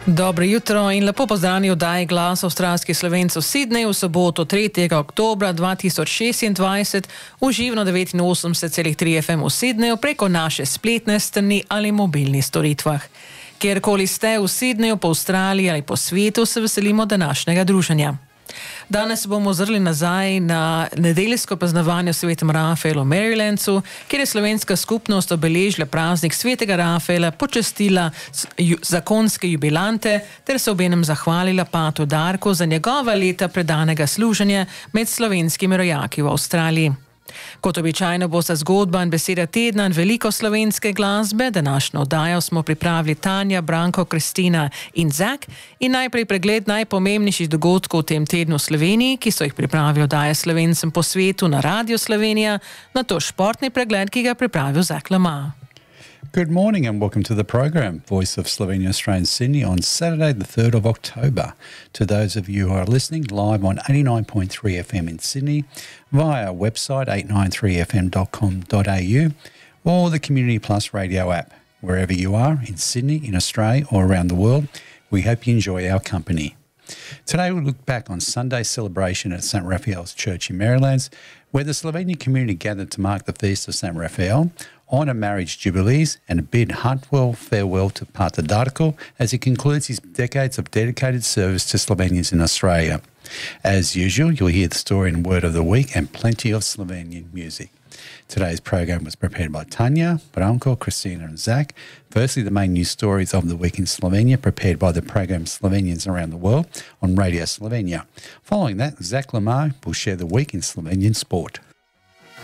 Dobro jutro in lepo pozdravljeni v oddaji Glas avstralskih Slovencev v Sydneyju v soboto 3. oktobra 2026 v živno 89,3 FM v Sydneyju preko naše spletne strani ali mobilnih storitvah. Kjerkoli ste v Sydneyju, po Avstraliji ali po svetu, se veselimo današnjega druženja. Danes bomo ozrli nazaj na nedeljsko praznovanje v Svetem Rafaelu v Marylandu, kjer je slovenska skupnost obeležila praznik Svetega Rafaela, počastila zakonske jubilante ter se obenem zahvalila patu Darku za njegova leta predanega služenja med slovenskimi rojaki v Avstraliji. Kot običajno bosta zgodba in beseda tedna in veliko slovenske glasbe. Današnjo oddajo smo pripravili Tanja, Branko, Kristina in Zak. In najprej pregled najpomembnejših dogodkov v tem tednu v Sloveniji, ki so jih pripravili oddaje Slovencem po svetu na Radio Slovenija, nato športni pregled, ki ga je pripravil Zak Lamar. Good morning and welcome to the program, Voice of Slovenia Australia in Sydney on Saturday the 3rd of October. To those of you who are listening live on 89.3 FM in Sydney, via our website 893fm.com.au or the Community Plus radio app. Wherever you are, in Sydney, in Australia or around the world, we hope you enjoy our company. Today we'll look back on Sunday's celebration at St. Raphael's Church in Marylands, where the Slovenian community gathered to mark the feast of St. Raphael, honour marriage jubilees and bid heartfelt farewell to Pater Darko as he concludes his decades of dedicated service to Slovenians in Australia. As usual, you'll hear the story and word of the week and plenty of Slovenian music. Today's program was prepared by Tanya, Branko, Kristina and Zach. Firstly, the main news stories of the week in Slovenia, prepared by the program Slovenians Around the World on Radio Slovenia. Following that, Zach Lamar will share the week in Slovenian sport.